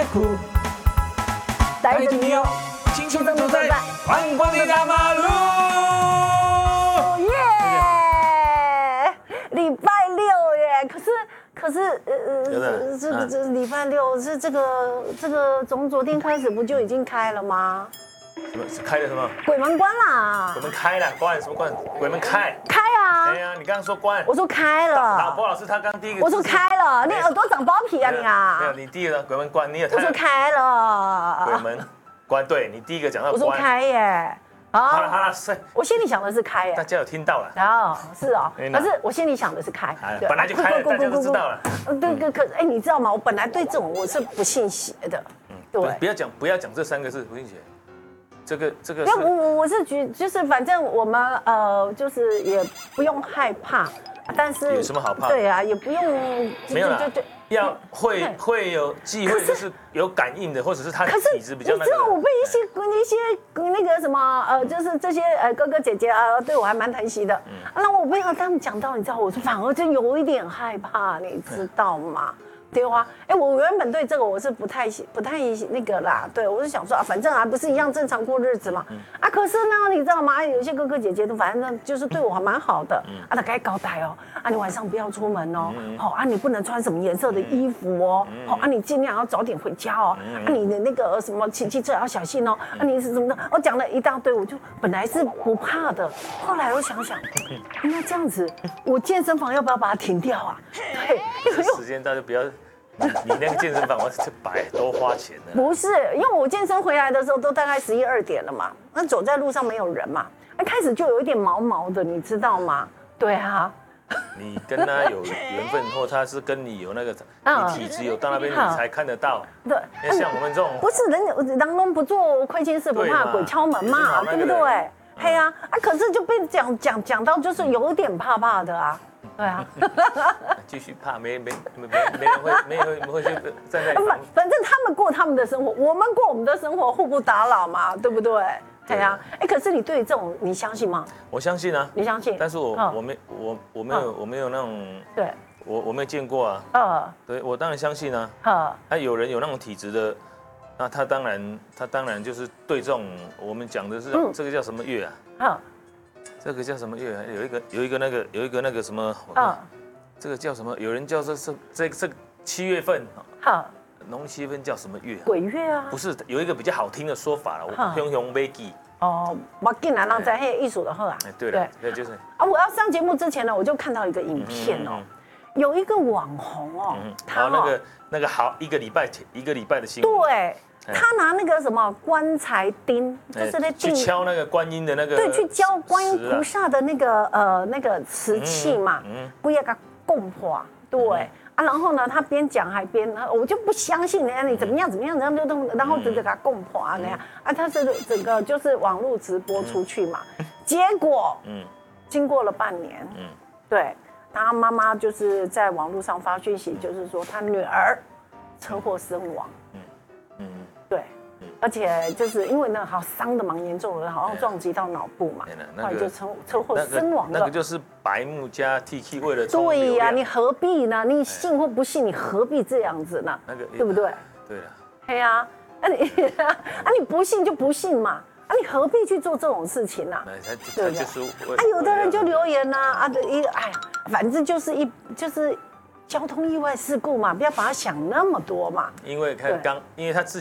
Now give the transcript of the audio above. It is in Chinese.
在哭，带着你哦，青春正在狂欢的大马路。 耶！礼拜六耶，可是这礼拜六是这个从昨天开始不就已经开了吗？ 什么开了什么？ 鬼门关啦！ 鬼门开了，关什么关？鬼门开。 开啊！ 对呀，你刚刚说关。 我说开了。 老波老师他刚第一个。 我说开了，你耳朵长包皮啊你啊！ 没有，你第一个鬼门关，你有。 我说开了。 鬼门关，对你第一个讲到关。 我说开耶。 好了， 我心里想的是开耶。 大家有听到了。 哦，是哦。可是我心里想的是开。 本来就开了，大家都知道了。 可哎，你知道吗？我本来对这种我是不信邪的。 对。不要讲这3个字，不信邪。这个。 我是就是反正我们就是也不用害怕，但是有什么好怕？ 对啊，也不用没有啦，要会有机会，就是有感应的，或者是他的体质比较那个。 你知道我被一些那个什么就是这些哥哥姐姐啊，对我还蛮疼惜的。那我被他们讲到，你知道，我反而就有一点害怕，你知道吗？对啊，我原本对这个我是不太那个啦，对我是想说反正还不是一样正常过日子嘛，可是呢，你知道吗？有些哥哥姐姐都反正就是对我还蛮好的，他该交代哦，你晚上不要出门哦，你不能穿什么颜色的衣服哦，你尽量要早点回家哦，你的那个什么骑车要小心哦，你是什么的，我讲了一大堆，我就本来是不怕的，后来我想想，那这样子，我健身房要不要把它停掉啊？对， 时间到就不要。你那个健身房，我这多花钱呢。 不是，因为我健身回来的时候都大概11、2点了嘛，那走在路上没有人嘛，开始就有一点毛毛的，你知道吗？对啊。 你跟他有缘分，或他是跟你有那个，你体质有到那边你才看得到。 对， 像我们这种， 不是人龙不做亏心事，不怕鬼敲门嘛，对不对？嘿啊，可是就被讲到就是有点怕的啊。对啊， 继续怕，没人会去站在。 反正他们过他们的生活，我们过我们的生活，互不打扰嘛，对不对？对啊，可是你对于这种，你相信吗？ 我相信啊， 你相信？ 但是我没有那种， 对， 我没见过啊。对，我当然相信啊。有人有那种体质的，那他当然就是对这种我们讲的是这个叫什么月啊？这个叫什么月？有一个那个什么？这个叫什么？有人叫这7月份，农历7月份叫什么月？ 鬼月啊？ 不是，有一个比较好听的说法了，我雄没记。 我竟然让在黑艺术的喝啊！ 对，就是我要上节目之前呢，我就看到一个影片哦，有一个网红哦，他那个好一个礼拜的新闻。 对。他拿那个什么棺材钉，就是那去敲那个观音的那个， 对，去敲观音菩萨的那个瓷器嘛，不要给它供破，对然后呢，他边讲还边，我就不相信你怎么样，然后就给它供破那样他是整个就是网络直播出去嘛，结果经过了半年，对，他妈妈就是在网络上发讯息，就是说他女儿车祸身亡。对，而且就是因为那好伤的蛮严重的，好像撞击到脑部嘛，后来就车祸身亡了。 那个就是白目加 TK 为了对呀，你何必呢？你信或不信，你何必这样子呢？那个对不对？ 对了， 对呀，你不信就不信嘛，你何必去做这种事情呢？ 对不对？ 有的人就留言呐，反正就是交通意外事故嘛，不要把它想那么多嘛。 因为他